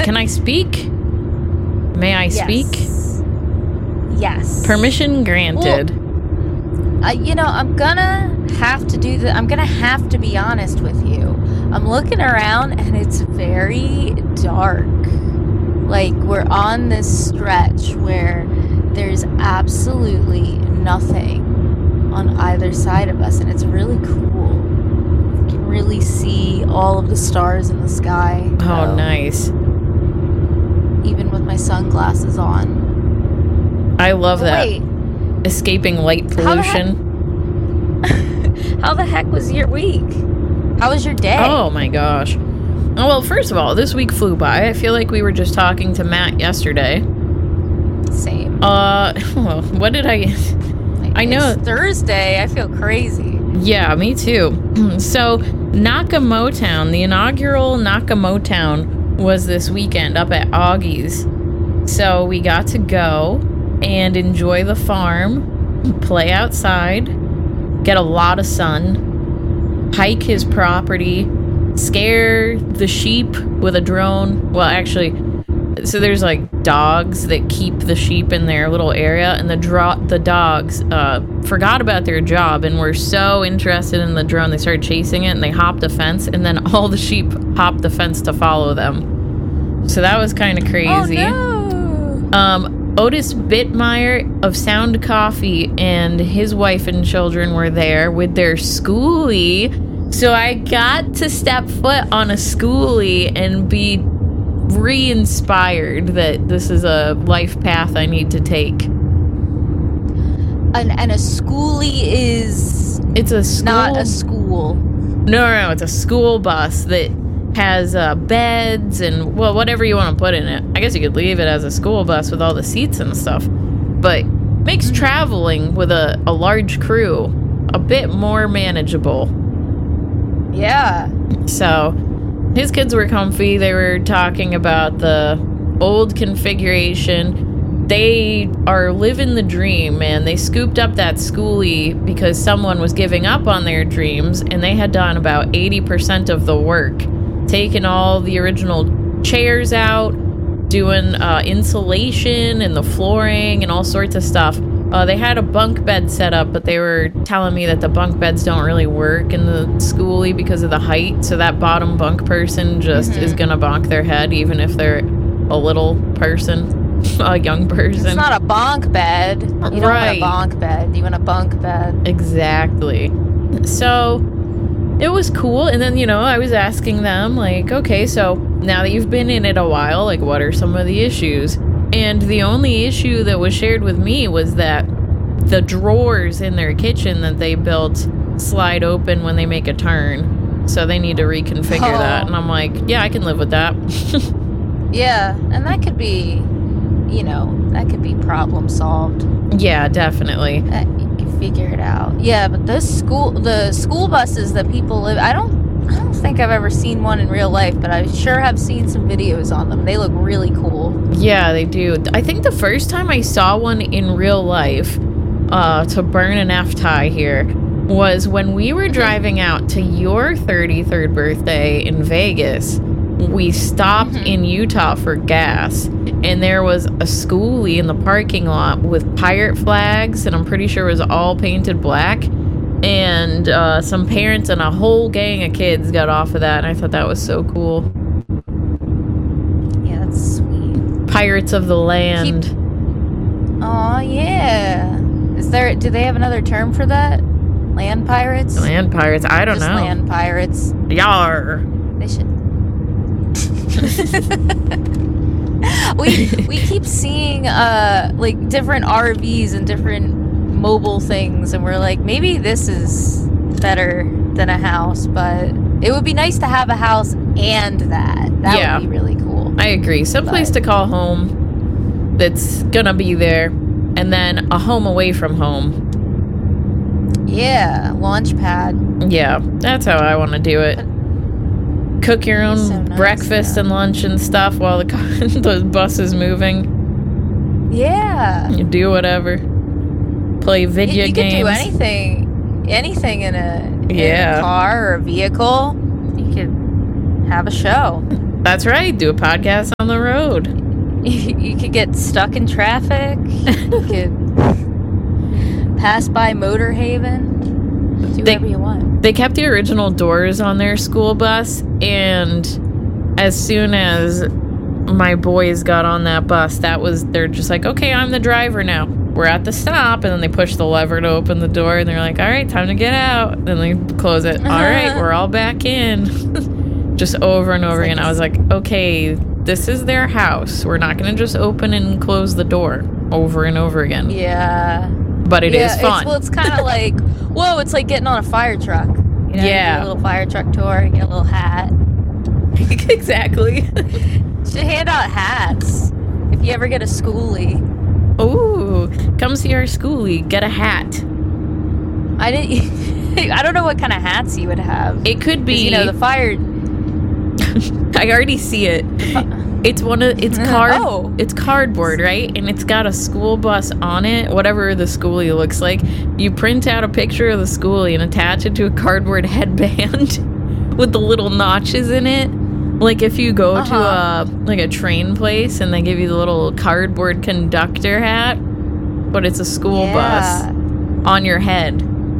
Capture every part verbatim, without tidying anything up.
Can I speak? May I yes. speak? Yes. Permission granted. Well, uh, you know, I'm gonna have to do the. I'm gonna have to be honest with you. I'm looking around and it's very dark. Like, we're on this stretch where there's absolutely nothing on either side of us, and it's really cool. You can really see all of the stars in the sky. Oh, um, nice. Even with my sunglasses on. I love oh, that. Wait. Escaping light pollution. How the heck, How the heck was your week? How was your day? Oh my gosh. Oh, well, first of all, this week flew by. I feel like we were just talking to Matt yesterday. Same. Uh, well, what did I... I know. It's Thursday. I feel crazy. Yeah, me too. So, Nakamotown, the inaugural Nakamotown was this weekend up at Augie's. So, we got to go and enjoy the farm, play outside, get a lot of sun, hike his property, scare the sheep with a drone. Well, actually, so there's like dogs that keep the sheep in their little area, and the dro- the dogs uh, forgot about their job and were so interested in the drone they started chasing it, and they hopped a fence, and then all the sheep hopped the fence to follow them. So that was kind of crazy. Oh, no. Um, Otis Bittmeyer of Sound Coffee and his wife and children were there with their schoolie. So I got to step foot on a schoolie and be re-inspired that this is a life path I need to take. And, and a schoolie is... It's a school... Not a school. No, no, no. It's a school bus that has uh, beds and, well, whatever you want to put in it. I guess you could leave it as a school bus with all the seats and stuff. But makes traveling with a, a large crew a bit more manageable. Yeah. So, his kids were comfy. They were talking about the old configuration. They are living the dream, man. They scooped up that schoolie because someone was giving up on their dreams, and they had done about eighty percent of the work. Taking all the original chairs out, doing uh, insulation and the flooring and all sorts of stuff. Uh, they had a bunk bed set up, but they were telling me that the bunk beds don't really work in the schoolie because of the height. So that bottom bunk person just mm-hmm. is going to bonk their head, even if they're a little person, a young person. It's not a bonk bed. You don't right. want a bonk bed. You want a bunk bed. Exactly. So it was cool. And then, you know, I was asking them, like, okay, so now that you've been in it a while, like, what are some of the issues? And the only issue that was shared with me was that the drawers in their kitchen that they built slide open when they make a turn. So they need to reconfigure oh. that. And I'm like, yeah, I can live with that. Yeah, and that could be, you know, that could be problem solved. Yeah, definitely. Uh, you can figure it out. Yeah, but those school, the school buses that people live, I don't, I don't think I've ever seen one in real life, but I sure have seen some videos on them. They look really cool. Yeah, they do. I think the first time I saw one in real life, uh, to burn an F-tie here, was when we were driving out to your thirty-third birthday in Vegas. We stopped mm-hmm. in Utah for gas, and there was a schoolie in the parking lot with pirate flags, and I'm pretty sure it was all painted black. And uh, some parents and a whole gang of kids got off of that, and I thought that was so cool. Yeah, that's sweet. Pirates of the land. Keep... Oh yeah. Is there? Do they have another term for that? Land pirates? Land pirates? I don't Just know. Land pirates. Yar. They should. we we keep seeing uh like different R Vs and different mobile things, and we're like, maybe this is better than a house, but it would be nice to have a house and that. That yeah. would be really cool. I agree. Someplace to call home that's gonna be there, and then a home away from home. Yeah, launch pad. Yeah, that's how I want to do it. Cook your own so nice, breakfast yeah. and lunch and stuff while the the bus is moving. Yeah. You do whatever. Play video you, you games. You could do anything, anything in a, in yeah. a car or a vehicle. You could have a show. That's right. Do a podcast on the road. You, you could get stuck in traffic. You could pass by Motor Haven. Do They- whatever you want. They kept the original doors on their school bus, and as soon as my boys got on that bus, that was, they're just like, okay, I'm the driver now. We're at the stop, and then they push the lever to open the door, and they're like, all right, time to get out. Then they close it. All right, we're all back in. Just over and over It's again. like- I was like, okay, this is their house. We're not going to just open and close the door over and over again. Yeah. But it yeah, is it's, fun. well, it's kind of like, whoa, it's like getting on a fire truck. You know, you Yeah. get a little fire truck tour, you get a little hat. Exactly. Should hand out hats if you ever get a schoolie. Ooh, come see our schoolie. Get a hat. I didn't. I don't know what kind of hats you would have. It could 'Cause, be. you know, the fire. I already see it. It's one of it's card. Oh. It's cardboard, right? And it's got a school bus on it. Whatever the schoolie looks like, you print out a picture of the schoolie and attach it to a cardboard headband with the little notches in it. Like if you go Uh-huh. to a like a train place and they give you the little cardboard conductor hat, but it's a school Yeah. bus on your head.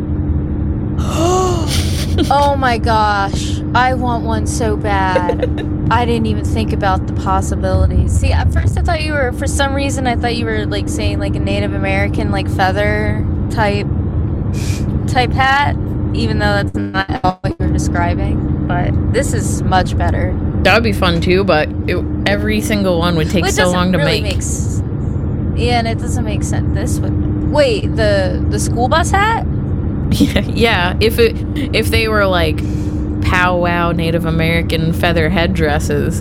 Oh my gosh, I want one so bad. I didn't even think about the possibilities. See, at first I thought you were, for some reason, I thought you were like saying like a Native American like feather type type hat, even though that's not at all what you're describing. But this is much better. That would be fun too, but it, every single one would take Well, it so doesn't long to really make. make s- yeah, and it doesn't make sense. This would wait the the school bus hat. Yeah, yeah. If it if they were like powwow Native American feather headdresses.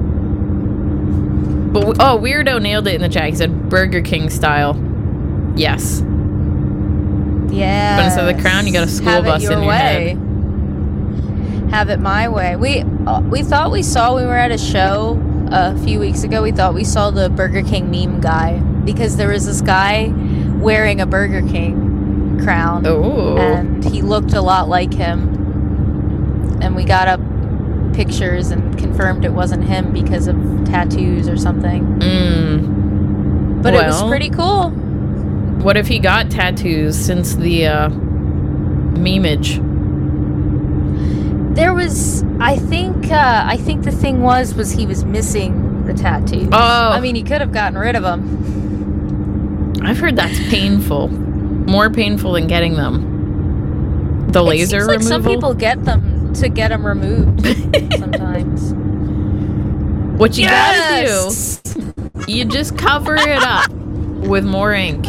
But we, oh, Weirdo nailed it in the chat. He said Burger King style. Yes. Yeah. But instead of the crown, you got a school Have bus it your in your way. Have it my way. We uh, we thought we saw we were at a show a few weeks ago. We thought we saw the Burger King meme guy because there was this guy wearing a Burger King crown, Oh. and he looked a lot like him. And we got up pictures and confirmed it wasn't him because of tattoos or something. Mm. But it was Well. pretty cool. What if he got tattoos since the uh, memeage? There was, I think, uh, I think the thing was, was he was missing the tattoos. Oh. I mean, he could have gotten rid of them. I've heard that's painful. More painful than getting them. The laser it seems like removal. some people get them to get them removed sometimes. What you Yes! gotta do, you just cover it up with more ink.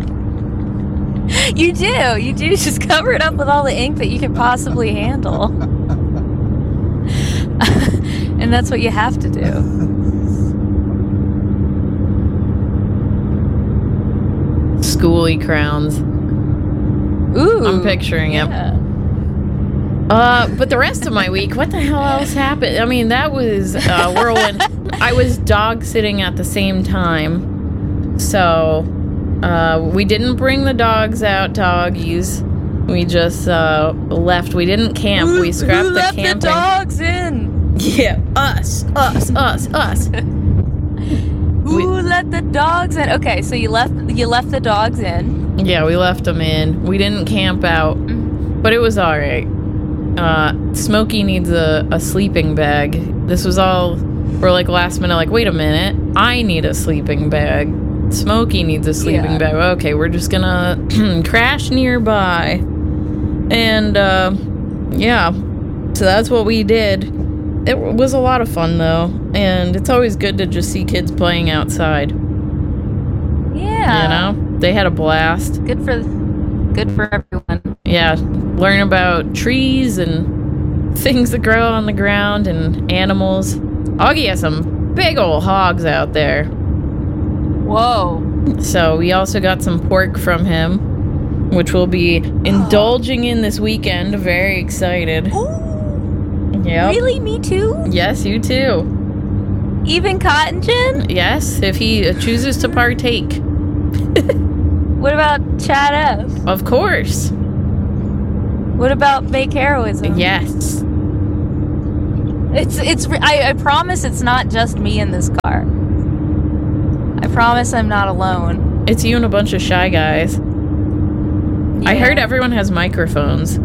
You do. You do just cover it up with all the ink that you can possibly handle. And that's what you have to do. Schoolie crowns. Ooh. I'm picturing it. yeah. Uh, but the rest of my week, what the hell else happened? I mean, that was uh, whirlwind. I was dog sitting at the same time, so uh, we didn't bring the dogs out, doggies. We just uh, left. We didn't camp. Who- we scrapped who the left camping. the dogs in? Yeah, us, us, us, us. Who We- let the dogs in? Okay, so you left you left the dogs in. Yeah, we left them in. We didn't camp out, but it was all right. Uh, Smokey needs a, a sleeping bag. This was all, we're like last minute, like, wait a minute, I need a sleeping bag. Smokey needs a sleeping Yeah. bag. Okay, we're just gonna crash nearby. And, uh, yeah, so that's what we did. It w- was a lot of fun, though, and it's always good to just see kids playing outside. Yeah. You know? They had a blast. Good for good for everyone. Yeah, learn about trees and things that grow on the ground and animals. Augie has some big old hogs out there. Whoa. So we also got some pork from him, which we'll be indulging in this weekend. Very excited. Ooh. Yep. Really? Me too? Yes, you too. Even Cotton Gin? Yes, if he uh, chooses to partake. What about Chad F? Of course. What about fake heroism? Yes. It's it's. I, I promise it's not just me in this car. I promise I'm not alone. It's you and a bunch of shy guys. Yeah. I heard everyone has microphones.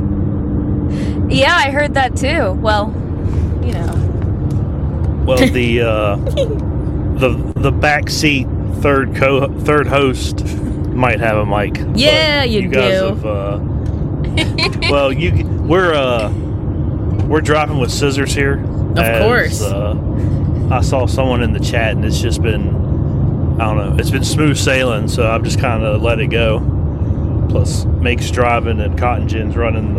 Yeah, I heard that too. Well, you know. Well, the uh, the the backseat third co third host might have a mic. Yeah, you, you guys do. Have, uh, well, you we're uh, we're driving with scissors here. Of as, course. Uh, I saw someone in the chat, and it's just been, I don't know, it's been smooth sailing, so I've just kind of let it go. Plus, Make's driving, and Cotton Gin's running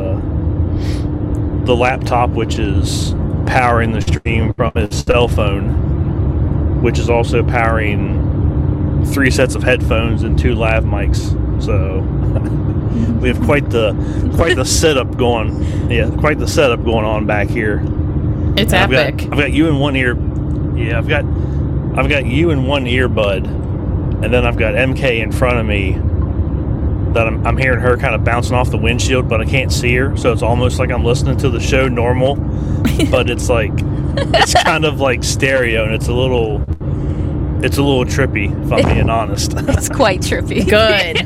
the the laptop, which is powering the stream from his cell phone, which is also powering three sets of headphones and two lav mics. So we have quite the quite the setup going. Yeah, quite the setup going on back here. It's and epic. I've got, I've got you in one ear. Yeah, I've got I've got you in one earbud, and then I've got M K in front of me. That I'm, I'm hearing her kind of bouncing off the windshield, but I can't see her, so it's almost like I'm listening to the show normal, but it's like it's kind of like stereo, and it's a little it's a little trippy, if I'm being honest. It's quite trippy. Good.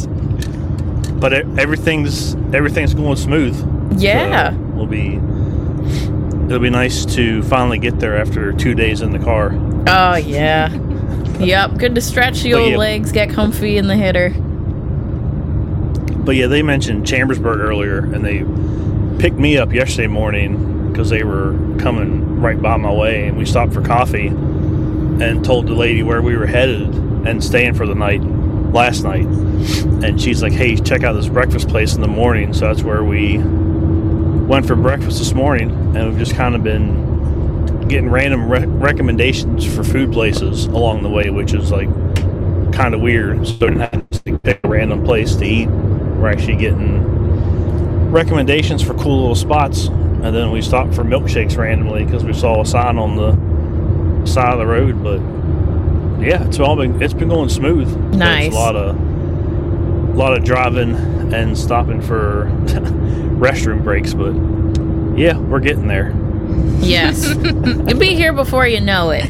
But it, everything's everything's going smooth. Yeah. So we'll be it'll be nice to finally get there after two days in the car. Oh yeah. Yep. Good to stretch the But old yeah. legs, get comfy in the hitter. But yeah, they mentioned Chambersburg earlier, and they picked me up yesterday morning because they were coming right by my way, and we stopped for coffee and told the lady where we were headed and staying for the night last night. And she's like, hey, check out this breakfast place in the morning. So that's where we went for breakfast this morning, and we've just kind of been getting random re- recommendations for food places along the way, which is like kind of weird. So we didn't have to pick a random place to eat. We're actually getting recommendations for cool little spots, and then we stopped for milkshakes randomly because we saw a sign on the side of the road. But yeah, it's all been it's been going smooth. Nice. There's a lot of a lot of driving and stopping for restroom breaks, but yeah, we're getting there. Yes. You'll be here before you know it.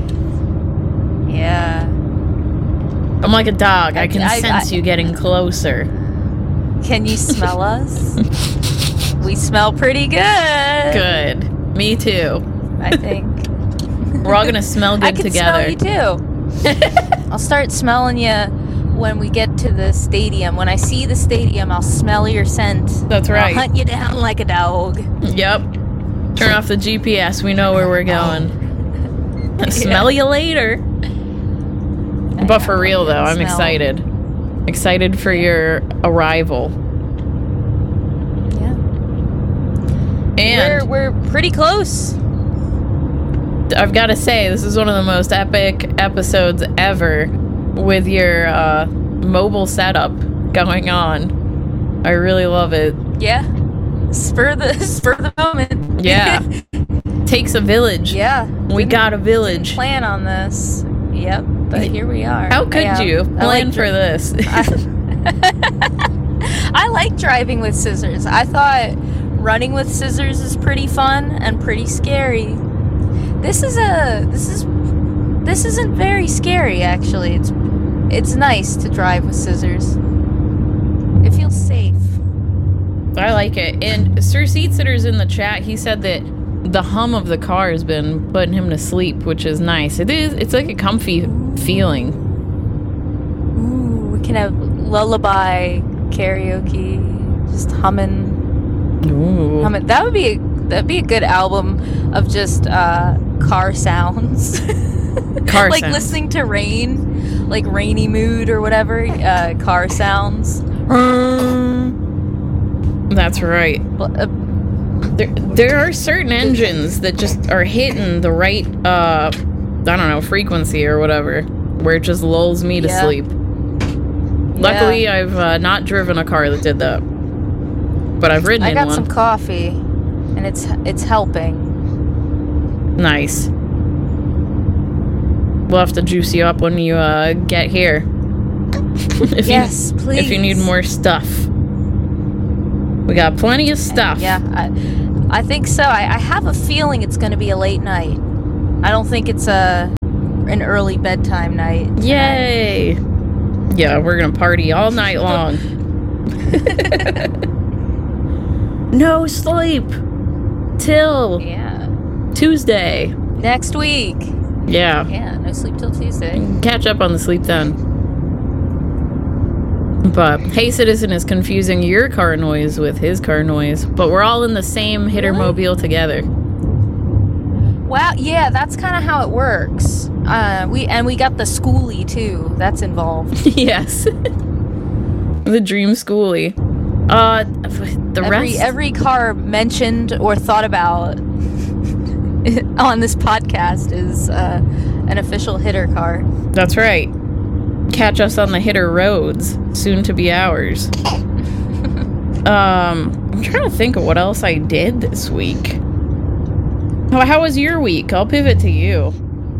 Yeah. I'm like a dog. I, I- can I- sense I- you getting closer. Can you smell us? We smell pretty good. Good. Me too. I think. We're all gonna smell good I can together. smell you too. I'll start smelling you when we get to the stadium. When I see the stadium, I'll smell your scent. That's right. I'll hunt you down like a dog. Yep. Turn off the G P S. We know where we're going. Smell you later. But for real though, I'm Smell. excited. Excited for your arrival. Yeah. And We're, we're pretty close. I've got to say, this is one of the most epic episodes ever with your uh, mobile setup going on. I really love it. Yeah. Spur the spur the moment. Yeah. Takes a village. Yeah. We got a village. Plan on this. Yep. But here we are. How could Yeah. you I plan like for dri- this? I like driving with scissors. I thought running with scissors is pretty fun and pretty scary. This is a this is this isn't very scary actually. It's it's nice to drive with scissors. It feels safe. I like it. And Sir Seat Sitter's in the chat. He said that the hum of the car has been putting him to sleep, which is nice. It is. It's like a comfy feeling. Ooh, we can have lullaby karaoke, just humming. Ooh. humming. That would be a, that'd be a good album of just uh, car sounds. Car like sounds. listening to rain, like rainy mood or whatever. Uh, car sounds. That's right. But, uh, There, there are certain engines that just are hitting the right, uh, I don't know, frequency or whatever, where it just lulls me to Yeah. sleep. Luckily, I've uh, not driven a car that did that, but I've ridden I in got one. some coffee, and it's it's helping. Nice. We'll have to juice you up when you uh, get here. if Yes, you, please. If you need more stuff. We got plenty of stuff. Yeah, I, I think so. I, I have a feeling it's going to be a late night. I don't think it's a an early bedtime night. tonight. Yay! Yeah, we're gonna party all night long. No sleep till Yeah. Tuesday. Next week. Yeah. Yeah, no sleep till Tuesday. Catch up on the sleep then. But Hey Citizen is confusing your car noise with his car noise, but we're all in the same hitter Really? mobile together. Wow, yeah, that's kind of how it works. Uh, we and we got the schoolie too. That's involved. Yes. The Dream Schoolie. Uh, the every rest. every car mentioned or thought about on this podcast is uh, an official hitter car. That's right. Catch us on the hitter roads, soon to be ours. um, I'm trying to think of what else I did this week. How, how was your week? I'll pivot to you.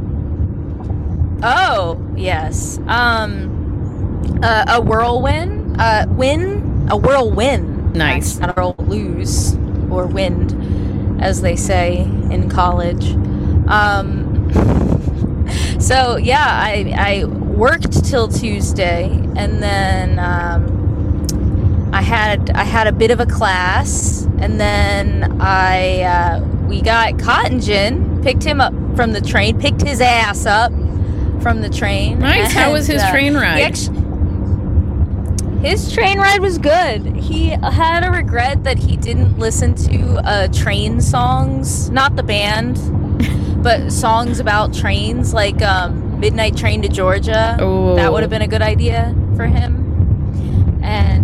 Oh yes, um, uh, a whirlwind, uh, win, a whirlwind. Nice. Not a lose or wind, as they say in college. Um, so yeah, I I worked till Tuesday, and then um, I had I had a bit of a class, and then I uh, we got Cotton Gin, picked him up from the train, picked his ass up from the train. Nice. How was his uh, train he ride? actu- his train ride was good. He had a regret that he didn't listen to uh, train songs, not the band, but songs about trains, like um, Midnight Train to Georgia. Oh. That would have been a good idea for him. And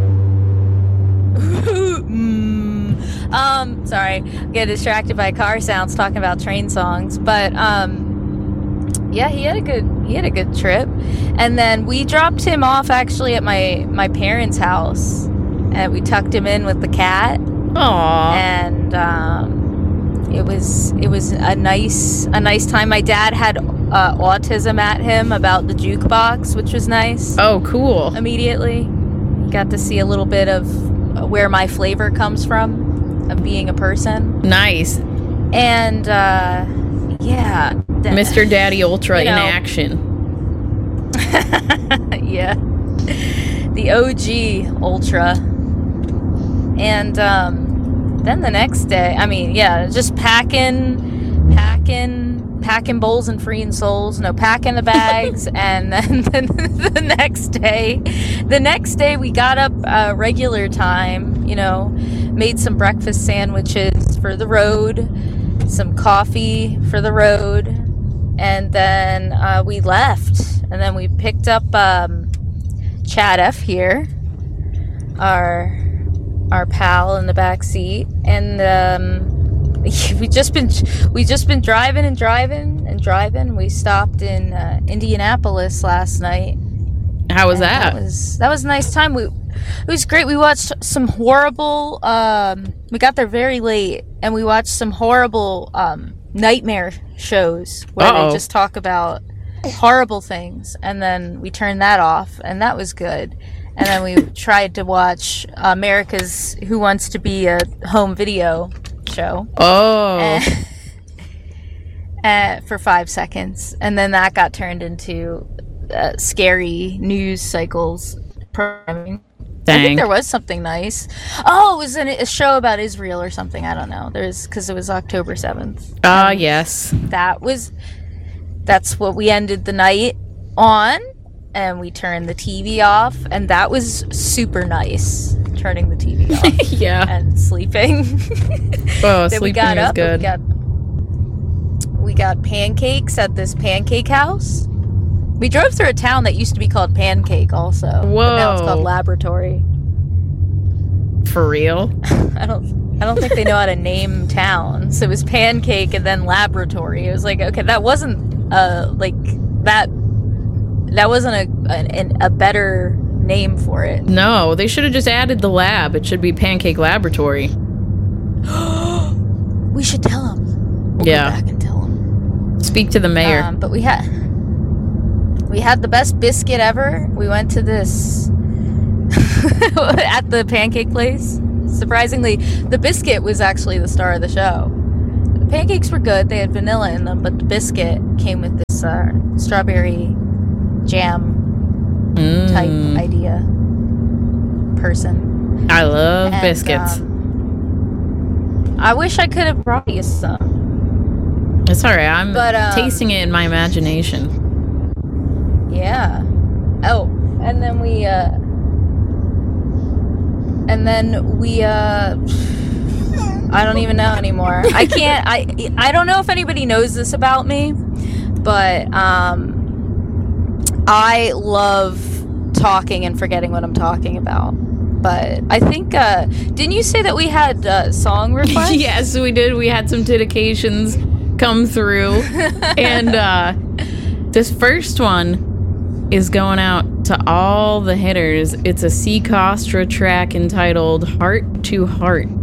uh, mm, um, sorry, get distracted by car sounds talking about train songs, but um. Yeah, he had a good he had a good trip, and then we dropped him off actually at my my parents' house, and we tucked him in with the cat, Aww. and um, it was it was a nice a nice time. My dad had uh, autism at him about the jukebox, which was nice. Oh, cool. Immediately, got to see a little bit of where my flavor comes from of being a person, Nice. and uh, yeah. that- Mister Daddy Ultra You know. in action. Yeah, the O G Ultra. And um, then the next day, I mean, yeah, just packing, packing, packing bowls and freeing souls. No, packing the bags, and then the, the next day, the next day we got up uh, regular time. You know, made some breakfast sandwiches for the road, some coffee for the road, and then uh, we left. And then we picked up um, Chad F here, our our pal in the back seat, and um, we just been we just been driving and driving and driving. We stopped in uh, Indianapolis last night. How was And that? That was that was a nice time. We it was great. We watched some horrible. Um, we got there very late, and we watched some horrible um, nightmare shows where Uh-oh. they just talk about horrible things, and then we turned that off, and that was good. And then we tried to watch America's Who Wants to Be a Home Video show. Oh. Eh, eh, for five seconds, and then that got turned into uh, scary news cycles programming. I Dang. think there was something nice. Oh, it was an, a show about Israel or something. I don't know. There's because it was October seventh. Ah, yes. That was that's what we ended the night on, and we turned the T V off, and that was super nice. Turning the T V off Yeah. and sleeping. Oh, Then we sleeping got is up. good. We got we got pancakes at this pancake house. We drove through a town that used to be called Pancake, also. But now it's Whoa. called Laboratory. For real? I don't. I don't think they know how to name towns. It was Pancake and then Laboratory. It was like, okay, that wasn't uh like that. That wasn't a a, a better name for it. No, they should have just added the lab. It should be Pancake Laboratory. We should tell them. We'll Yeah. go back and tell them. Speak to the mayor. Um, but we had we had the best biscuit ever. We went to this at the pancake place. Surprisingly, the biscuit was actually the star of the show. The pancakes were good. They had vanilla in them, but the biscuit came with this uh, strawberry jam Mm. type idea person. I love And, biscuits. um, I wish I could have brought you some. It's all right. I'm but, um, tasting it in my imagination. Yeah. Oh, and then we, uh, and then we, uh, I don't even know anymore. I can't, I, I don't know if anybody knows this about me, but, um, I love talking and forgetting what I'm talking about. But I think, uh, didn't you say that we had uh, song requests? Yes, we did. We had some dedications come through. And uh, this first one is going out to all the hitters. It's a C. Costra track entitled Heart to Heart.